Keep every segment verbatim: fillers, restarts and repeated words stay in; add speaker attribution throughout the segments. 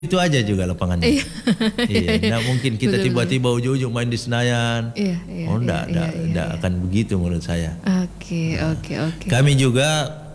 Speaker 1: Itu aja juga lapangannya.
Speaker 2: Iya.
Speaker 1: Iya, nggak mungkin kita
Speaker 2: Betul,
Speaker 1: tiba-tiba ujung-ujung main di Senayan.
Speaker 2: Iya, iya,
Speaker 1: oh, enggak,
Speaker 2: iya,
Speaker 1: enggak,
Speaker 2: iya,
Speaker 1: enggak
Speaker 2: iya.
Speaker 1: akan begitu menurut saya.
Speaker 2: Oke, oke, oke.
Speaker 1: Kami juga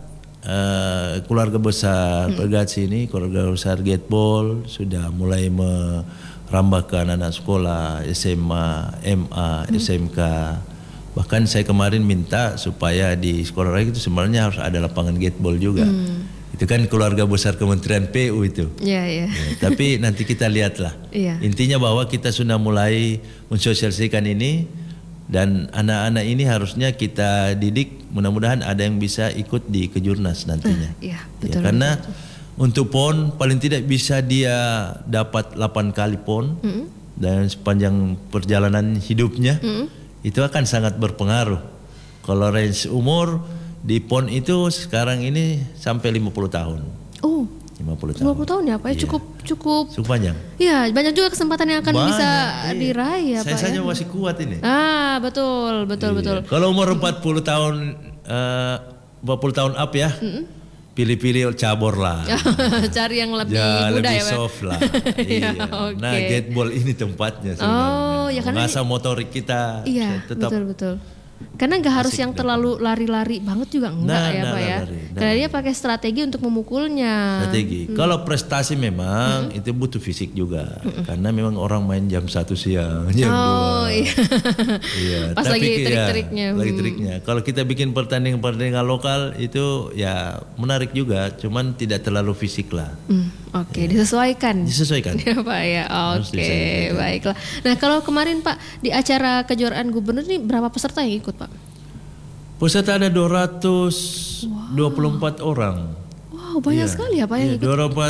Speaker 1: uh, keluarga besar
Speaker 2: Hmm.
Speaker 1: Pergatsi ini, keluarga besar Gateball sudah mulai merambah ke anak-anak sekolah, S M A, M A, S M K. Bahkan saya kemarin minta supaya di sekolah lain itu sebenarnya harus ada lapangan Gateball juga.
Speaker 2: Hmm.
Speaker 1: Itu kan keluarga besar Kementerian P U itu.
Speaker 2: Iya, iya.
Speaker 1: Ya, tapi nanti kita lihatlah.
Speaker 2: Iya.
Speaker 1: Intinya bahwa kita sudah mulai mensosialisasikan ini dan anak-anak ini harusnya kita didik, mudah-mudahan ada yang bisa ikut di Kejurnas nantinya.
Speaker 2: Iya,
Speaker 1: Ya,
Speaker 2: betul.
Speaker 1: karena
Speaker 2: betul.
Speaker 1: untuk PON paling tidak bisa dia dapat delapan kali PON
Speaker 2: Mm-mm.
Speaker 1: dan sepanjang perjalanan hidupnya
Speaker 2: Mm-mm.
Speaker 1: itu akan sangat berpengaruh. Kalau range umur di PON itu sekarang ini sampai lima puluh tahun.
Speaker 2: Oh,
Speaker 1: lima puluh tahun.
Speaker 2: lima puluh tahun ya Pak? Ya,
Speaker 1: Iya.
Speaker 2: cukup cukup.
Speaker 1: Cukup panjang.
Speaker 2: Iya, banyak juga kesempatan yang akan
Speaker 1: Banyak,
Speaker 2: bisa
Speaker 1: iya.
Speaker 2: diraih ya
Speaker 1: Saya
Speaker 2: Pak
Speaker 1: saja
Speaker 2: ya.
Speaker 1: masih kuat ini.
Speaker 2: Ah, betul, betul,
Speaker 1: Iya.
Speaker 2: betul.
Speaker 1: Kalau umur empat puluh tahun eh, empat puluh tahun up ya. Pilih-pilih cabur lah.
Speaker 2: Cari yang lebih
Speaker 1: Ya,
Speaker 2: muda
Speaker 1: lebih
Speaker 2: ya Pak.
Speaker 1: soft lah.
Speaker 2: Iya,
Speaker 1: Iya.
Speaker 2: oke.
Speaker 1: Nah, Gateball ini tempatnya sebenarnya.
Speaker 2: Oh, ya karena
Speaker 1: mengasah motorik kita.
Speaker 2: Iya,
Speaker 1: tetap
Speaker 2: betul, betul. Karena nggak harus
Speaker 1: asik
Speaker 2: yang
Speaker 1: dan-
Speaker 2: terlalu lari-lari banget juga enggak
Speaker 1: Nah,
Speaker 2: ya
Speaker 1: nah,
Speaker 2: Pak ya.
Speaker 1: lari, nah.
Speaker 2: Karena dia pakai strategi untuk memukulnya.
Speaker 1: strategi. Kalau prestasi memang itu butuh fisik juga. Karena memang orang main jam satu siang, jam
Speaker 2: Oh,
Speaker 1: dua.
Speaker 2: iya.
Speaker 1: Iya,
Speaker 2: Pas
Speaker 1: tapi
Speaker 2: lagi
Speaker 1: ya,
Speaker 2: trik-triknya.
Speaker 1: lagi
Speaker 2: Hmm.
Speaker 1: triknya. Kalau kita bikin pertandingan-pertandingan lokal itu ya menarik juga, cuman tidak terlalu fisik lah.
Speaker 2: Hmm, Oke, disesuaikan.
Speaker 1: Disesuaikan.
Speaker 2: Ya Pak ya.
Speaker 1: Harus
Speaker 2: Oke,
Speaker 1: disesuaikan.
Speaker 2: baiklah. Nah, kalau kemarin Pak di acara kejuaraan gubernur ini berapa peserta yang ikut Pak?
Speaker 1: Peserta ada dua ratus dua puluh empat orang.
Speaker 2: Wow, banyak
Speaker 1: Iya.
Speaker 2: sekali ya Pak yang
Speaker 1: Iya,
Speaker 2: ikut.
Speaker 1: dua puluh empat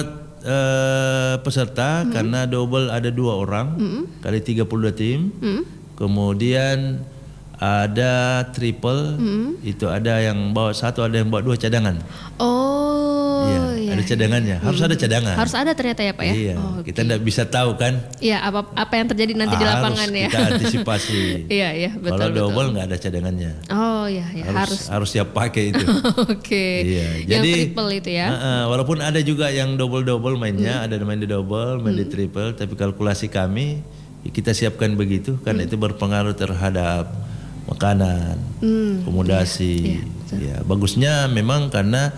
Speaker 1: eh, peserta karena double ada dua orang kali tiga puluh dua tim.
Speaker 2: Hmm?
Speaker 1: Kemudian ada triple, itu ada yang bawa satu, ada yang bawa dua cadangan.
Speaker 2: Oh,
Speaker 1: Iya,
Speaker 2: iya,
Speaker 1: ada cadangannya. Harus ada cadangan.
Speaker 2: Harus ada ternyata ya Pak ya.
Speaker 1: Iya,
Speaker 2: Oh,
Speaker 1: kita tidak bisa tahu kan.
Speaker 2: Iya, apa apa yang terjadi nanti di
Speaker 1: Harus
Speaker 2: lapangan ya.
Speaker 1: kita antisipasi.
Speaker 2: Iya, iya, betul,
Speaker 1: Kalau
Speaker 2: betul.
Speaker 1: double nggak ada cadangannya.
Speaker 2: Oh, iya, ya,
Speaker 1: harus
Speaker 2: harus.
Speaker 1: harus siap pakai itu.
Speaker 2: Oke.
Speaker 1: Iya,
Speaker 2: Yang
Speaker 1: jadi
Speaker 2: triple itu ya.
Speaker 1: uh, uh, walaupun ada juga yang double double mainnya, ada yang main di double, main di triple, tapi kalkulasi kami kita siapkan begitu karena itu berpengaruh terhadap makanan,
Speaker 2: Hmm,
Speaker 1: akomodasi. Ya, bagusnya memang karena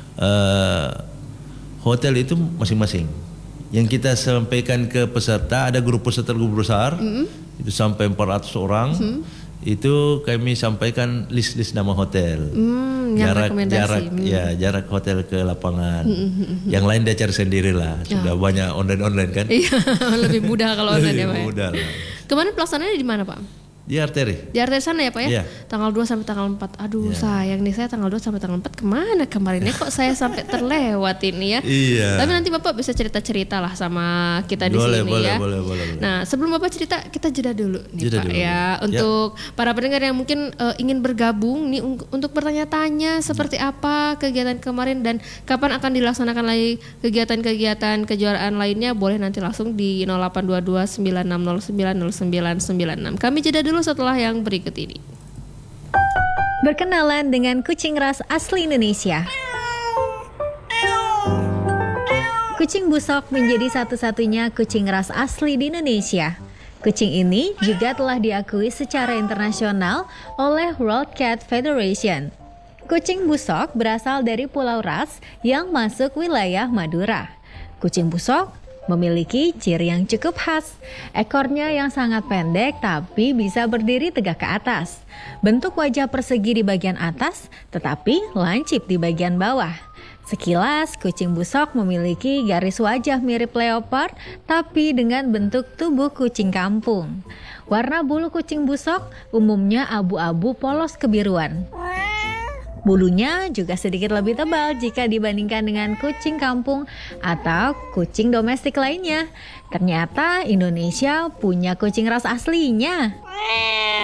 Speaker 1: uh, hotel itu masing-masing. Yang kita sampaikan ke peserta ada grup peserta grup besar, itu sampai empat ratus orang. Itu kami sampaikan list-list nama hotel.
Speaker 2: Hmm, yang
Speaker 1: jarak
Speaker 2: rekomendasi.
Speaker 1: jarak
Speaker 2: Hmm.
Speaker 1: ya jarak hotel ke lapangan. Yang lain dia cari sendiri lah. Sudah banyak online-online kan.
Speaker 2: Iya, lebih mudah kalau online ya
Speaker 1: Lebih
Speaker 2: Pak. ya.
Speaker 1: mudah lah.
Speaker 2: Kemarin pelaksanaannya di mana Pak?
Speaker 1: Di arteri.
Speaker 2: Di arteri sana ya Pak ya?
Speaker 1: Iya.
Speaker 2: Tanggal dua sampai tanggal empat. Aduh sayang nih, saya tanggal dua sampai tanggal empat kemana kemarinnya kok saya sampai terlewat ini ya.
Speaker 1: Iya.
Speaker 2: Tapi nanti Bapak bisa cerita-cerita lah sama kita di
Speaker 1: Boleh,
Speaker 2: sini
Speaker 1: boleh,
Speaker 2: ya.
Speaker 1: boleh, boleh, boleh.
Speaker 2: Nah sebelum Bapak cerita, kita jeda dulu nih
Speaker 1: Jeda
Speaker 2: Pak
Speaker 1: dulu.
Speaker 2: ya.
Speaker 1: Ya.
Speaker 2: Untuk para pendengar yang mungkin eh, ingin bergabung nih un- untuk bertanya-tanya seperti apa kegiatan kemarin dan kapan akan dilaksanakan lagi kegiatan-kegiatan kejuaraan lainnya, boleh nanti langsung di nol delapan dua dua sembilan enam nol sembilan nol sembilan sembilan enam. Kami jeda dulu setelah yang berikut ini.
Speaker 3: Berkenalan dengan kucing ras asli Indonesia. Kucing busok menjadi satu-satunya kucing ras asli di Indonesia. Kucing ini juga telah diakui secara internasional oleh World Cat Federation. Kucing busok berasal dari Pulau Ras yang masuk wilayah Madura. Kucing busok memiliki ciri yang cukup khas. Ekornya yang sangat pendek tapi bisa berdiri tegak ke atas. Bentuk wajah persegi di bagian atas tetapi lancip di bagian bawah. Sekilas, kucing busok memiliki garis wajah mirip leopard tapi dengan bentuk tubuh kucing kampung. Warna bulu kucing busok umumnya abu-abu polos kebiruan. Bulunya juga sedikit lebih tebal jika dibandingkan dengan kucing kampung atau kucing domestik lainnya. Ternyata Indonesia punya kucing ras aslinya.